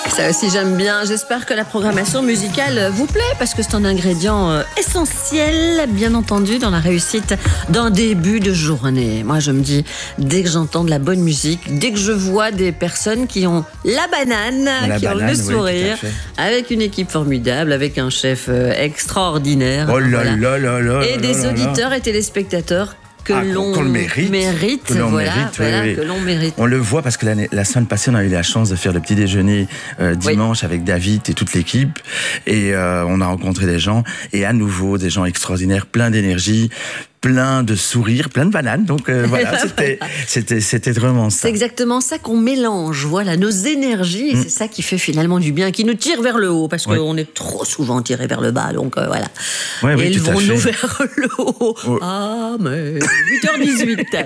Ça aussi j'aime bien, j'espère que la programmation musicale vous plaît parce que c'est un ingrédient essentiel bien entendu dans la réussite d'un début de journée. Moi je me dis, dès que j'entends de la bonne musique, dès que je vois des personnes qui ont la banane, ont le sourire, avec une équipe formidable, avec un chef extraordinaire, oh là là là là, et des auditeurs et téléspectateurs que l'on mérite, que l'on mérite. On le voit parce que la semaine passée, on a eu la chance de faire le petit déjeuner dimanche avec David et toute l'équipe. Et on a rencontré des gens, et à nouveau, des gens extraordinaires, plein d'énergie, plein de sourires, plein de bananes. Donc voilà, c'était vraiment ça. C'est exactement ça qu'on mélange, voilà, nos énergies. C'est ça qui fait finalement du bien, qui nous tire vers le haut, parce qu'on est trop souvent tiré vers le bas. Donc voilà. Et ils vont nous vers le haut. Ah, mais 8h18.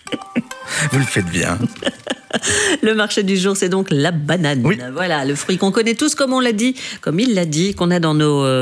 Vous le faites bien. Le marché du jour, c'est donc la banane. Oui. Voilà, le fruit qu'on connaît tous, comme on l'a dit, comme il l'a dit, qu'on a dans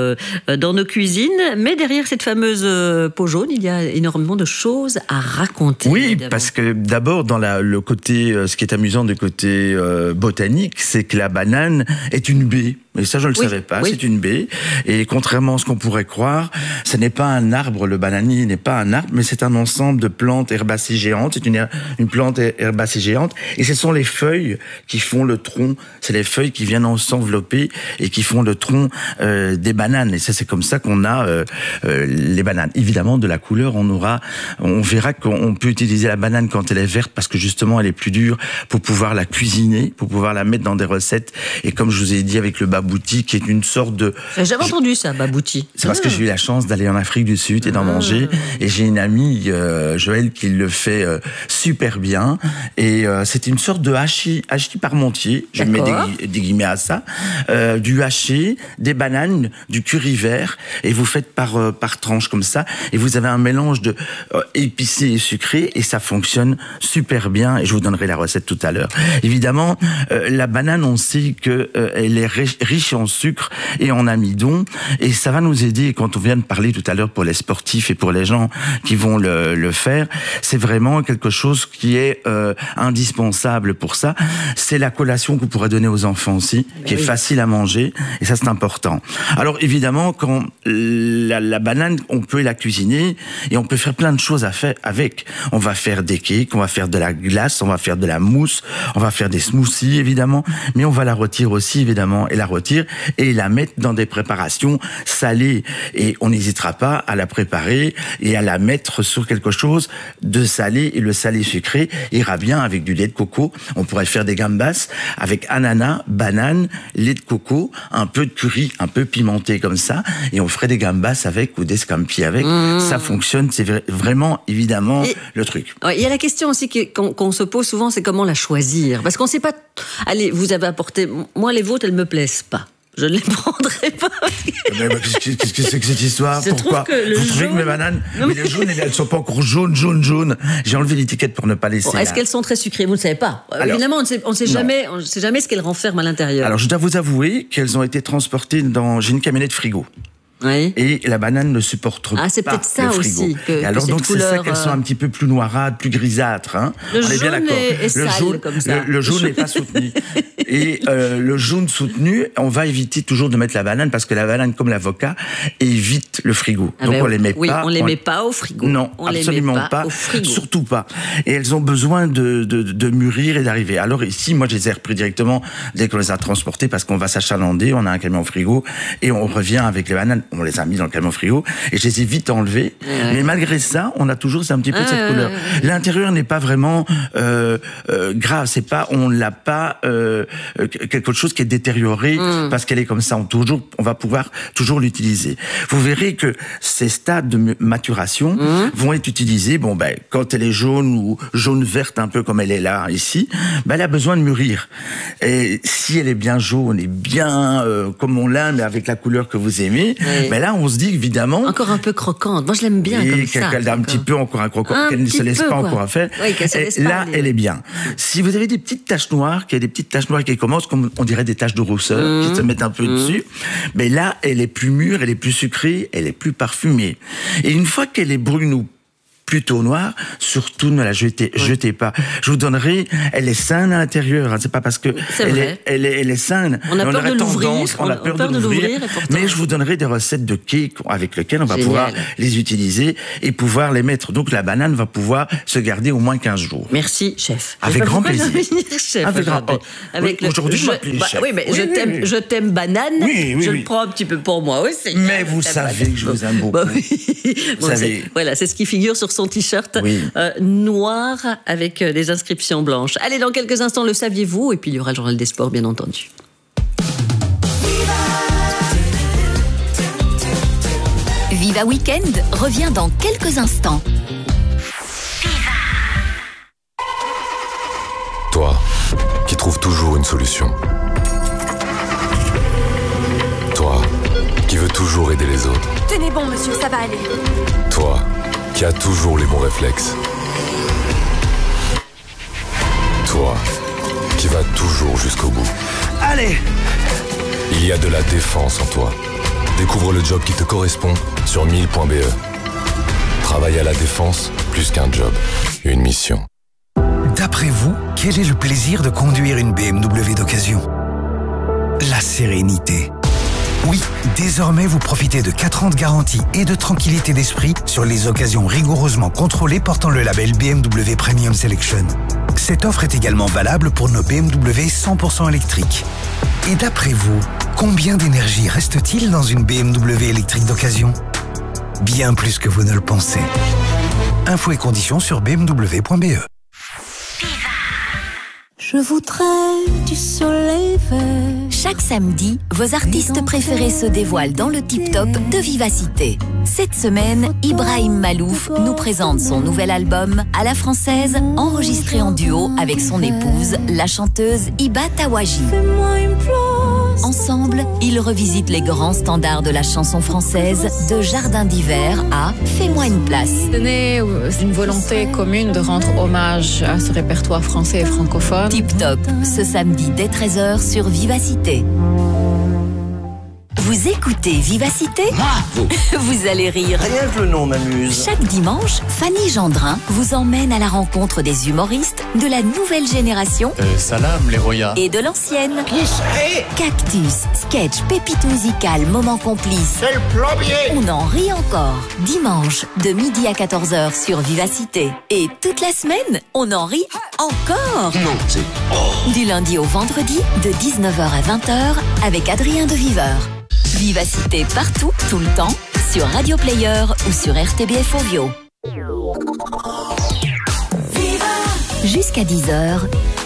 nos cuisines. Mais derrière cette fameuse peau jaune, il y a énormément de choses à raconter. Oui, évidemment. Parce que d'abord, dans le côté, ce qui est amusant du côté botanique, c'est que la banane est une baie. Mais ça, je ne le savais pas, c'est une baie. Et contrairement à ce qu'on pourrait croire, ce n'est pas un arbre, le bananier n'est pas un arbre, mais c'est un ensemble de plantes herbacées géantes. C'est une plante herbacée géante. Et ce sont les feuilles qui font le tronc. C'est les feuilles qui viennent s'envelopper et qui font le tronc des bananes. Et ça, c'est comme ça qu'on a les bananes. Évidemment, de la couleur, on verra qu'on peut utiliser la banane quand elle est verte parce que justement, elle est plus dure pour pouvoir la cuisiner, pour pouvoir la mettre dans des recettes. Et comme je vous ai dit, avec le babouti, qui est une sorte de... J'avais entendu ça, babouti. C'est parce que j'ai eu la chance d'aller en Afrique du Sud et d'en manger. Et j'ai une amie, Joël, qui le fait super bien. Et c'est une sorte de hachis parmentier. Je mets des guillemets à ça. Du haché, des bananes, du curry vert. Et vous faites par tranche comme ça. Et vous avez un mélange de épicé et sucré. Et ça fonctionne super bien. Et je vous donnerai la recette tout à l'heure. Évidemment, la banane, on sait qu'elle est riche en sucre et en amidon. Et ça va nous aider, quand on vient de parler tout à l'heure pour les sportifs et pour les gens qui vont le faire, c'est vraiment quelque chose qui est indispensable pour ça. C'est la collation que vous pourrez donner aux enfants aussi, qui est facile à manger, et ça c'est important. Alors évidemment, quand la banane, on peut la cuisiner et on peut faire plein de choses avec. On va faire des cakes, on va faire de la glace, on va faire de la mousse, on va faire des smoothies évidemment, mais on va la retirer aussi évidemment, et la mettre dans des préparations salées. Et on n'hésitera pas à la préparer et à la mettre sur quelque chose de salé, et le salé sucré ira bien avec du lait de coco. On pourrait faire des gambas avec ananas, banane, lait de coco, un peu de curry, un peu pimenté comme ça, et on ferait des gambas avec ou des scampi avec. Ça fonctionne, c'est vraiment évidemment le truc. Il y a la question aussi qu'on se pose souvent, c'est comment la choisir, parce qu'on ne sait pas. Allez, vous avez apporté, moi les vôtres, elles me plaisent pas. Je ne les prendrai pas. Mais qu'est-ce que c'est que cette histoire? Pourquoi vous trouvez que mes bananes, mais les jaunes, elles ne sont pas encore jaunes. J'ai enlevé l'étiquette pour ne pas laisser. Est-ce qu'elles sont très sucrées? Vous ne savez pas. Alors, évidemment, on ne sait jamais ce qu'elles renferment à l'intérieur. Alors, je dois vous avouer qu'elles ont été transportées j'ai une camionnette frigo. Oui. Et la banane ne supporte pas c'est peut-être ça le frigo. aussi. Alors donc c'est ça qu'elles sont un petit peu plus noirâtres, plus grisâtres. Hein. Le jaune est sale comme ça. Le jaune n'est pas soutenu. Et le jaune soutenu, on va éviter toujours de mettre la banane parce que la banane, comme l'avocat, évite le frigo. Donc on les met pas. On les met pas au frigo. Non, absolument pas. Surtout pas. Et elles ont besoin de mûrir et d'arriver. Alors ici, moi, je les ai repris directement dès qu'on les a transportées parce qu'on va s'achalander. On a un camion au frigo et on revient avec les bananes. On les a mis dans le camion frigo et je les ai vite enlevés. Mais malgré ça, on a toujours un petit peu de cette couleur. L'intérieur n'est pas vraiment grave. C'est pas, on l'a pas quelque chose qui est détérioré parce qu'elle est comme ça. On va pouvoir toujours l'utiliser. Vous verrez que ces stades de maturation vont être utilisés. Quand elle est jaune ou jaune verte, un peu comme elle est là ici, elle a besoin de mûrir. Et si elle est bien jaune et bien comme on l'aime, mais avec la couleur que vous aimez. Mais là, on se dit évidemment... Encore un peu croquante. Moi, je l'aime bien comme ça. Qu'elle a un petit peu encore un croquant, qu'elle ne se laisse pas encore à faire. Oui, qu'elle se laisse pas. Là, elle est bien. Si vous avez des petites taches noires, qui commencent, comme on dirait des taches de rousseur, qui se mettent un peu dessus, mais là, elle est plus mûre, elle est plus sucrée, elle est plus parfumée. Et une fois qu'elle est brune ou plutôt noire, surtout ne la jetez pas. Je vous donnerai, elle est saine à l'intérieur, hein, c'est pas parce que elle est saine. On a peur de l'ouvrir, on a peur de l'ouvrir, mais je vous donnerai des recettes de cake avec lesquelles on va pouvoir les utiliser et pouvoir les mettre. Donc la banane va pouvoir se garder au moins 15 jours. Merci, chef. Avec grand plaisir. Aujourd'hui, je m'appelle chef. Oui, mais je t'aime banane. Je le prends un petit peu pour moi aussi. Mais vous savez que je vous aime beaucoup. Voilà, c'est ce qui figure sur son t-shirt noir avec les inscriptions blanches. Allez, dans quelques instants, le saviez-vous? Et puis il y aura le journal des sports, bien entendu. Viva Weekend revient dans quelques instants. Toi, qui trouves toujours une solution. Toi, qui veux toujours aider les autres. Tenez bon, monsieur, ça va aller. Toi, qui as toujours les bons réflexes. Toi, qui vas toujours jusqu'au bout. Allez! Il y a de la défense en toi. Découvre le job qui te correspond sur 1000.be. Travailler à la défense, plus qu'un job, une mission. D'après vous, quel est le plaisir de conduire une BMW d'occasion? La sérénité. Oui, désormais vous profitez de 4 ans de garantie et de tranquillité d'esprit sur les occasions rigoureusement contrôlées portant le label BMW Premium Selection. Cette offre est également valable pour nos BMW 100% électriques. Et d'après vous, combien d'énergie reste-t-il dans une BMW électrique d'occasion? Bien plus que vous ne le pensez. Infos et conditions sur bmw.be. Je voudrais du soleil vert. Chaque samedi, vos artistes préférés se dévoilent dans le tip-top de Vivacité. Cette semaine, Ibrahim Malouf nous présente son nouvel album à la française, enregistré en duo avec son épouse, la chanteuse Iba Tawaji. Ensemble, ils revisitent les grands standards de la chanson française, de Jardin d'hiver à Fais-moi une place. C'est né d'une volonté commune de rendre hommage à ce répertoire français et francophone. Tip Top, ce samedi dès 13h sur Vivacité. Vous écoutez Vivacité? Vous allez rire. Rien que le nom m'amuse. Chaque dimanche, Fanny Gendrin vous emmène à la rencontre des humoristes de la nouvelle génération Salam les Roya et de l'ancienne. Cactus, sketch, pépite musicale, moment complice. C'est le plombier. On en rit encore. Dimanche, de midi à 14h sur Vivacité. Et toute la semaine, on en rit encore. Non, c'est... Du lundi au vendredi, de 19h à 20h, avec Adrien de Viveur. Vivacité partout, tout le temps, sur Radio Player ou sur RTBF Ovio. Jusqu'à 10h,